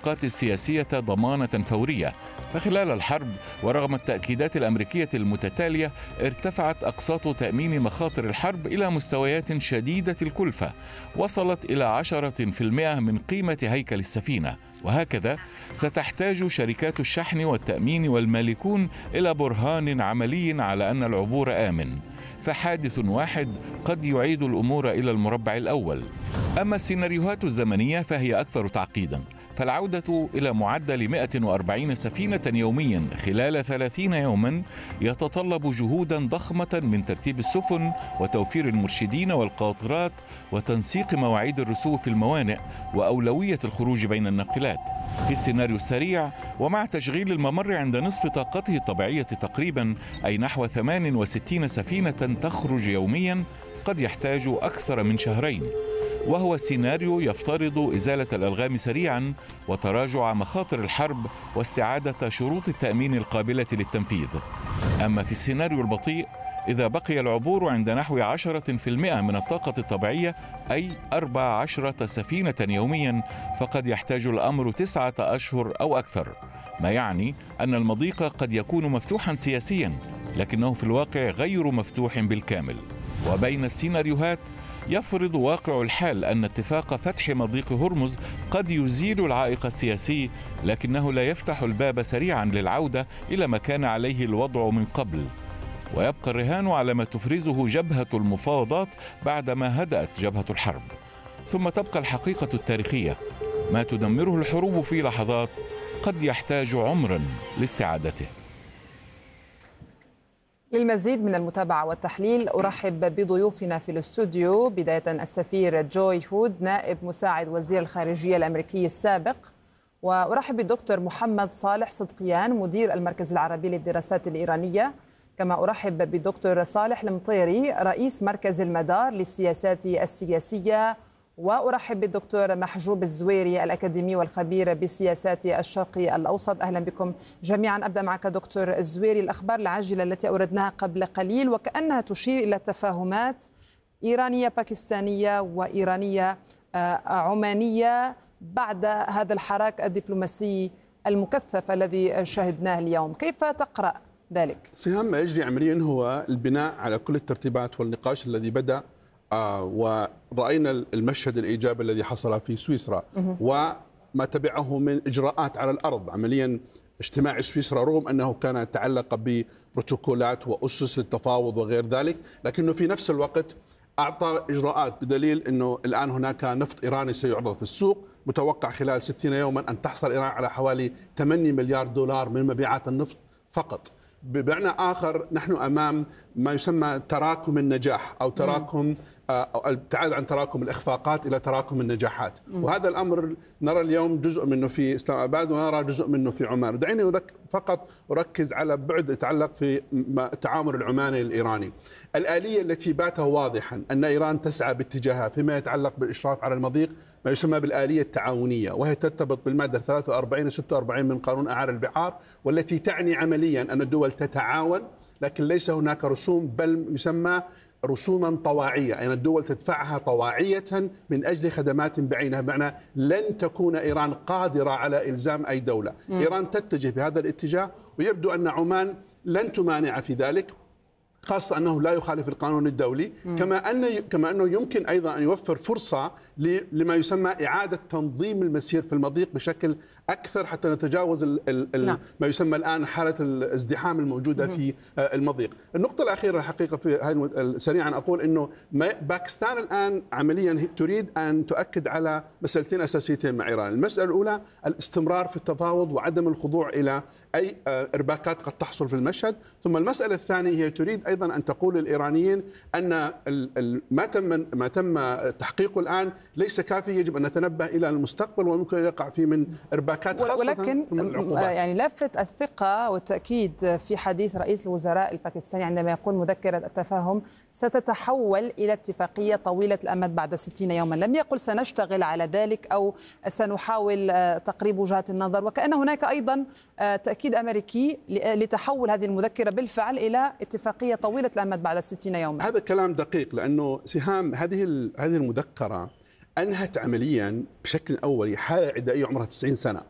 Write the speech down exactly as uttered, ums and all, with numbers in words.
الصفقات السياسية ضمانة فورية. فخلال الحرب ورغم التأكيدات الأمريكية المتتالية ارتفعت أقساط تأمين مخاطر الحرب إلى مستويات شديدة الكلفة وصلت إلى عشرة بالمئة من قيمة هيكل السفينة. وهكذا ستحتاج شركات الشحن والتأمين والمالكون إلى برهان عملي على أن العبور آمن. فحادث واحد قد يعيد الأمور إلى المربع الأول. أما السيناريوهات الزمنية فهي أكثر تعقيدا، فالعودة إلى معدل مئة وأربعين سفينة يوميا خلال ثلاثين يوما يتطلب جهودا ضخمة من ترتيب السفن وتوفير المرشدين والقاطرات وتنسيق مواعيد الرسو في الموانئ وأولوية الخروج بين الناقلات. في السيناريو السريع ومع تشغيل الممر عند نصف طاقته الطبيعية تقريبا، أي نحو ثمان وستين سفينة تخرج يوميا، قد يحتاج أكثر من شهرين، وهو السيناريو يفترض إزالة الألغام سريعا وتراجع مخاطر الحرب واستعادة شروط التأمين القابلة للتنفيذ. أما في السيناريو البطيء، إذا بقي العبور عند نحو عشرة بالمئة من الطاقة الطبيعية، أي أربع عشرة سفينة يوميا، فقد يحتاج الأمر تسعة أشهر أو أكثر، ما يعني أن المضيق قد يكون مفتوحا سياسيا لكنه في الواقع غير مفتوح بالكامل. وبين السيناريوهات يفرض واقع الحال أن اتفاق فتح مضيق هرمز قد يزيل العائق السياسي، لكنه لا يفتح الباب سريعا للعودة إلى ما كان عليه الوضع من قبل. ويبقى الرهان على ما تفرزه جبهة المفاوضات بعدما هدأت جبهة الحرب. ثم تبقى الحقيقة التاريخية: ما تدمره الحروب في لحظات قد يحتاج عمرا لاستعادته. للمزيد من المتابعة والتحليل أرحب بضيوفنا في الاستوديو. بداية السفير جوي هود نائب مساعد وزير الخارجية الأمريكي السابق، وأرحب بالدكتور محمد صالح صدقيان مدير المركز العربي للدراسات الإيرانية، كما أرحب بالدكتور صالح المطيري رئيس مركز المدار للسياسات السياسية، وأرحب بالدكتور محجوب الزويري الأكاديمي والخبير بسياسات الشرق الأوسط. أهلا بكم جميعا. أبدأ معك دكتور الزويري. الأخبار العاجلة التي أوردناها قبل قليل وكأنها تشير إلى تفاهمات إيرانية باكستانية وإيرانية عمانية بعد هذا الحراك الدبلوماسي المكثف الذي شاهدناه اليوم، كيف تقرأ ذلك؟ سهام ما يجري عمليا هو البناء على كل الترتيبات والنقاش الذي بدأ، آه ورأينا المشهد الإيجابي الذي حصل في سويسرا وما تبعه من إجراءات على الأرض. عمليا اجتماع سويسرا رغم أنه كان يتعلق ببروتوكولات وأسس للتفاوض وغير ذلك، لكنه في نفس الوقت أعطى إجراءات، بدليل أنه الآن هناك نفط إيراني سيعرض في السوق، متوقع خلال ستين يوما أن تحصل إيران على حوالي ثمانية مليار دولار من مبيعات النفط فقط. بمعنى آخر نحن أمام ما يسمى تراكم النجاح أو تراكم أو الابتعاد عن تراكم الإخفاقات إلى تراكم النجاحات، وهذا الأمر نرى اليوم جزء منه في إسلام آباد ونرى جزء منه في عمان. دعيني فقط أركز على بعد يتعلق في التعامل العماني الإيراني. الآلية التي بات واضحا أن إيران تسعى باتجاهها فيما يتعلق بالإشراف على المضيق ما يسمى بالآلية التعاونية، وهي ترتبط بالمادة ثلاثة وأربعين وستة وأربعين من قانون أعالي البحار، والتي تعني عمليا أن الدول تتعاون لكن ليس هناك رسوم، بل يسمى رسوما طواعية، يعني الدول تدفعها طواعية من أجل خدمات بعينها، بمعنى لن تكون إيران قادرة على إلزام أي دولة. م. إيران تتجه بهذا الاتجاه، ويبدو أن عمان لن تمانع في ذلك، خاصة أنه لا يخالف القانون الدولي. م. كما أن كما أنه يمكن أيضا أن يوفر فرصة لما يسمى إعادة تنظيم المسير في المضيق بشكل أكثر حتى نتجاوز ال ال نعم. ما يسمى الآن حالة الازدحام الموجودة م. في المضيق. النقطة الأخيرة الحقيقة في هاي سريعا أقول أنه باكستان الآن عمليا تريد أن تؤكد على مسألتين أساسيتين مع إيران. المسألة الأولى الاستمرار في التفاوض وعدم الخضوع إلى أي إرباكات قد تحصل في المشهد، ثم المسألة الثانية هي تريد أيضا أن تقول للإيرانيين أن ما تم ما تم تحقيقه الآن ليس كافي، يجب أن نتنبه إلى المستقبل وممكن يقع فيه من إرباكات خاصة. ولكن يعني لافت الثقة والتأكيد في حديث رئيس الوزراء الباكستاني عندما يقول مذكرة التفاهم ستتحول إلى اتفاقية طويلة الأمد بعد ستين يوما، لم يقل سنشتغل على ذلك أو سنحاول تقريب وجهات النظر، وكأن هناك أيضا تأكيد أمريكي لتحول هذه المذكرة بالفعل إلى اتفاقية طويلة الأمد بعد ستين يوما. هذا كلام دقيق، لأنه سهام هذه هذه المذكرة أنهت عمليا بشكل أولي حالة عدائية عمرها تسعين سنة،